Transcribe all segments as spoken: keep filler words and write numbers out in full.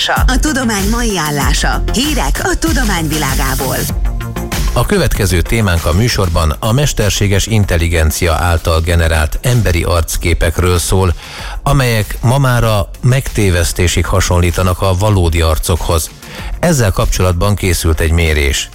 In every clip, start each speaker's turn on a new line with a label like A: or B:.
A: műsora. A tudomány mai állása. Hírek a tudományvilágából.
B: A következő témánk a műsorban a mesterséges intelligencia által generált emberi arcképekről szól, amelyek ma már a megtévesztésig hasonlítanak a valódi arcokhoz. Ezzel kapcsolatban készült egy mérés.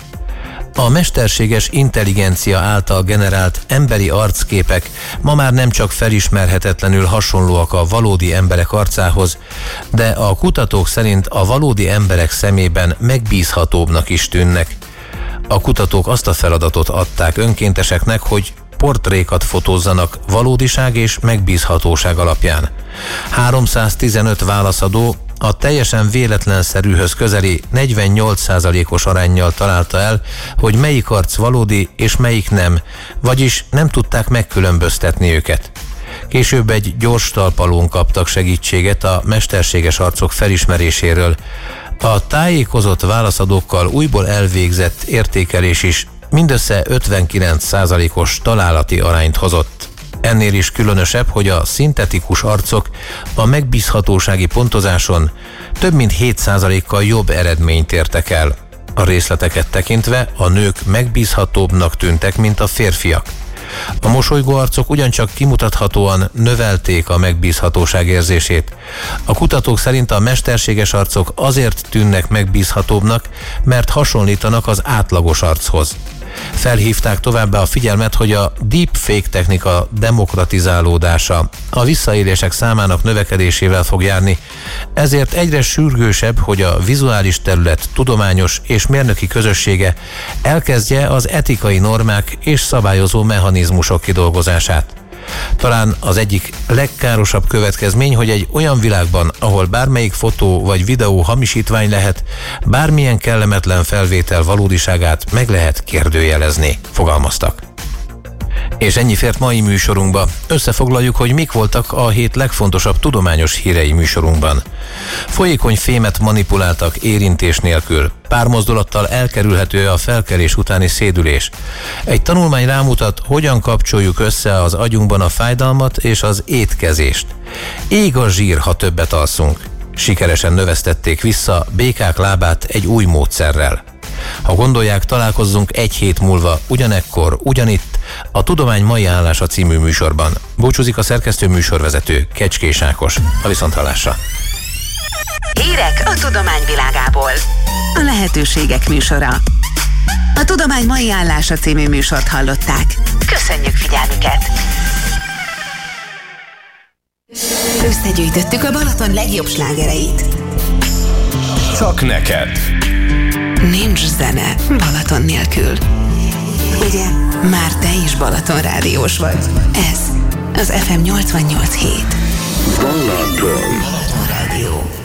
B: A mesterséges intelligencia által generált emberi arcképek ma már nem csak felismerhetetlenül hasonlóak a valódi emberek arcához, de a kutatók szerint a valódi emberek szemében megbízhatóbbnak is tűnnek. A kutatók azt a feladatot adták önkénteseknek, hogy portrékat fotózzanak valódiság és megbízhatóság alapján. háromszáztizenöt válaszadó a teljesen véletlenszerűhöz közeli negyvennyolc százalékos aránnyal találta el, hogy melyik arc valódi és melyik nem, vagyis nem tudták megkülönböztetni őket. Később egy gyors talpalón kaptak segítséget a mesterséges arcok felismeréséről. A tájékozott válaszadókkal újból elvégzett értékelés is mindössze ötvenkilenc százalékos találati arányt hozott. Ennél is különösebb, hogy a szintetikus arcok a megbízhatósági pontozáson több mint hét százalékkal jobb eredményt értek el. A részleteket tekintve a nők megbízhatóbbnak tűntek, mint a férfiak. A mosolygó arcok ugyancsak kimutathatóan növelték a megbízhatóság érzését. A kutatók szerint a mesterséges arcok azért tűnnek megbízhatóbbnak, mert hasonlítanak az átlagos archoz. Felhívták továbbá a figyelmet, hogy a deepfake technika demokratizálódása a visszaélések számának növekedésével fog járni, ezért egyre sürgősebb, hogy a vizuális terület tudományos és mérnöki közössége elkezdje az etikai normák és szabályozó mechanizmusok kidolgozását. Talán az egyik legkárosabb következmény, hogy egy olyan világban, ahol bármelyik fotó vagy videó hamisítvány lehet, bármilyen kellemetlen felvétel valódiságát meg lehet kérdőjelezni, fogalmaztak. És ennyi fért mai műsorunkba. Összefoglaljuk, hogy mik voltak a hét legfontosabb tudományos hírei műsorunkban. Folyékony fémet manipuláltak érintés nélkül. Pár mozdulattal elkerülhető a felkelés utáni szédülés. Egy tanulmány rámutat, hogyan kapcsoljuk össze az agyunkban a fájdalmat és az étkezést. Ég a zsír, ha többet alszunk. Sikeresen növesztették vissza békák lábát egy új módszerrel. Ha gondolják, találkozzunk egy hét múlva, ugyanekkor, ugyanitt, a Tudomány mai állása című műsorban. Búcsúzik a szerkesztő műsorvezető, Kecskés Ákos. A viszonthallásra.
A: Hírek a tudományvilágából. A lehetőségek műsora. A Tudomány mai állása című műsort hallották. Köszönjük figyelmüket! Összegyűjtöttük a Balaton legjobb slágereit.
C: Csak neked!
A: Nincs zene Balaton nélkül. Ugye? Már te is Balaton rádiós vagy. Ez az ef em nyolcvannyolc hét.
C: Balaton.
A: Balaton Rádió.